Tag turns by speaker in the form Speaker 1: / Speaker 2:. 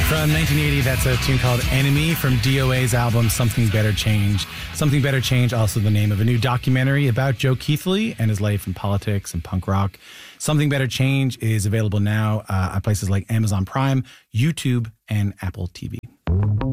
Speaker 1: From 1980, that's a tune called Enemy from DOA's album Something Better Change. Something Better Change, also the name of a new documentary about Joe Keithley and his life in politics and punk rock. Something Better Change is available now at places like Amazon Prime, YouTube, and Apple TV.